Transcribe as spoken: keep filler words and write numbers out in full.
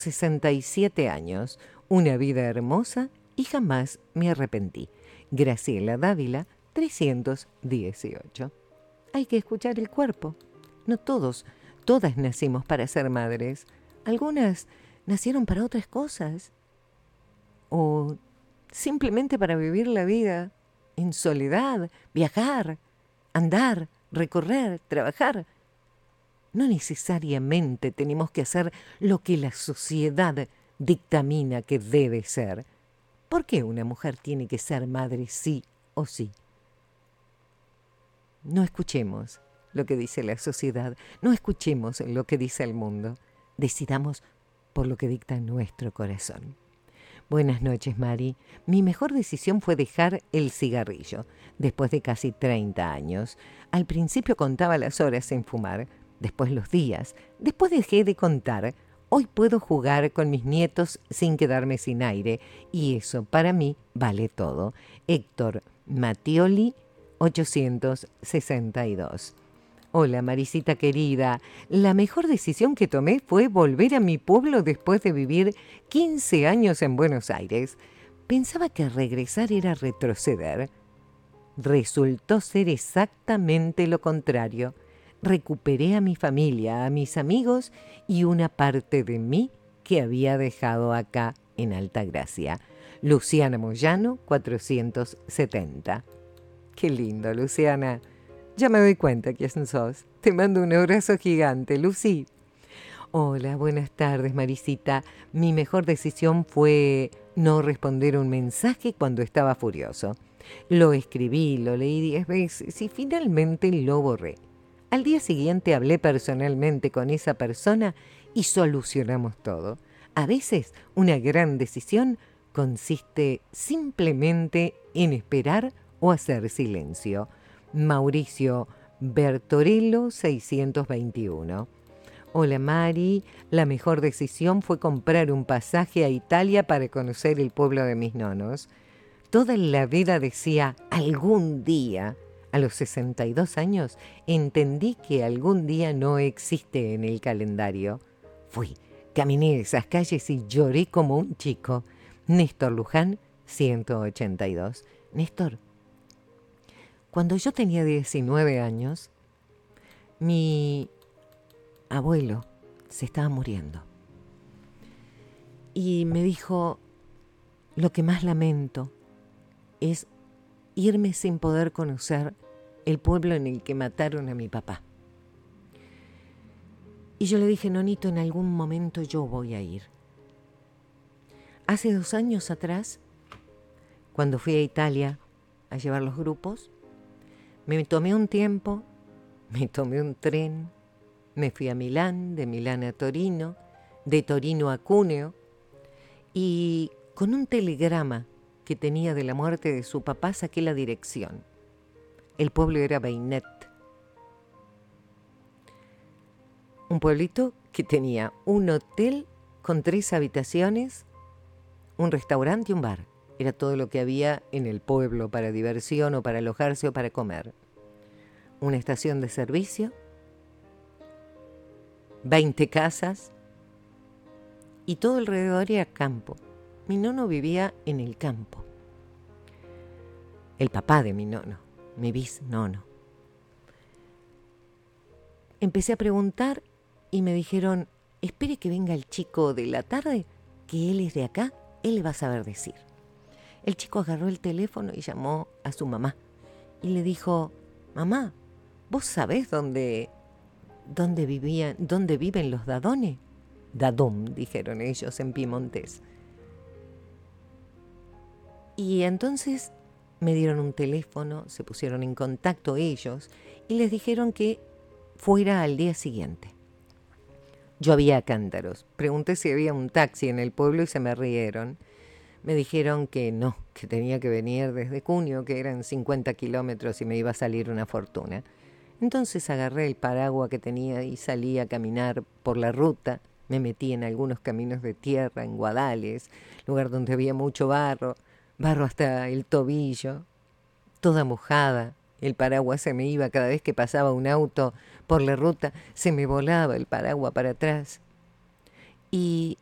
sesenta y siete años, una vida hermosa y jamás me arrepentí. Graciela Dávila, trescientos dieciocho. Hay que escuchar el cuerpo. No todos, todas nacimos para ser madres. Algunas nacieron para otras cosas. O simplemente para vivir la vida en soledad, viajar, andar, recorrer, trabajar. No necesariamente tenemos que hacer lo que la sociedad dictamina que debe ser. ¿Por qué una mujer tiene que ser madre sí o sí? No escuchemos lo que dice la sociedad, no escuchemos lo que dice el mundo. Decidamos por lo que dicta nuestro corazón. Buenas noches, Mari. Mi mejor decisión fue dejar el cigarrillo, después de casi treinta años. Al principio contaba las horas sin fumar, después los días, después dejé de contar. Hoy puedo jugar con mis nietos sin quedarme sin aire, y eso para mí vale todo. Héctor Mattioli, ochocientos sesenta y dos. Hola, Marisita querida. La mejor decisión que tomé fue volver a mi pueblo después de vivir quince años en Buenos Aires. Pensaba que regresar era retroceder. Resultó ser exactamente lo contrario. Recuperé a mi familia, a mis amigos y una parte de mí que había dejado acá en Altagracia. Luciana Moyano, cuatrocientos setenta. Qué lindo, Luciana. Ya me doy cuenta quién sos. Te mando un abrazo gigante, Lucy. Hola, buenas tardes, Marisita. Mi mejor decisión fue no responder un mensaje cuando estaba furioso. Lo escribí, lo leí diez veces y finalmente lo borré. Al día siguiente hablé personalmente con esa persona y solucionamos todo. A veces una gran decisión consiste simplemente en esperar o hacer silencio. Mauricio Bertorello, seiscientos veintiuno. Hola Mari, la mejor decisión fue comprar un pasaje a Italia para conocer el pueblo de mis nonos. Toda la vida decía algún día. A los sesenta y dos años entendí que algún día no existe en el calendario. Fui, caminé esas calles y lloré como un chico. Néstor Luján, ciento ochenta y dos. Néstor, cuando yo tenía diecinueve años, mi abuelo se estaba muriendo. Y me dijo, lo que más lamento es irme sin poder conocer el pueblo en el que mataron a mi papá. Y yo le dije, nonito, en algún momento yo voy a ir. Hace dos años atrás, cuando fui a Italia a llevar los grupos, me tomé un tiempo, me tomé un tren, me fui a Milán, de Milán a Torino, de Torino a Cúneo, y con un telegrama que tenía de la muerte de su papá saqué la dirección. El pueblo era Beinet, un pueblito que tenía un hotel con tres habitaciones, un restaurante y un bar. Era todo lo que había en el pueblo para diversión o para alojarse o para comer. Una estación de servicio, veinte casas y todo alrededor era campo. Mi nono vivía en el campo. El papá de mi nono, mi bisnono. Empecé a preguntar y me dijeron, espere que venga el chico de la tarde, que él es de acá, él le va a saber decir. El chico agarró el teléfono y llamó a su mamá y le dijo, mamá, ¿vos sabés dónde, dónde, vivían, dónde viven los Dadone? Dadom, dijeron ellos en piemontés. Y entonces me dieron un teléfono, se pusieron en contacto ellos y les dijeron que fuera al día siguiente. Yo había cántaros. Pregunté si había un taxi en el pueblo y se me rieron. Me dijeron que no, que tenía que venir desde Cúneo, que eran cincuenta kilómetros y me iba a salir una fortuna. Entonces agarré el paraguas que tenía y salí a caminar por la ruta. Me metí en algunos caminos de tierra, en guadales, lugar donde había mucho barro, barro hasta el tobillo, toda mojada. El paraguas se me iba cada vez que pasaba un auto por la ruta, se me volaba el paraguas para atrás. Y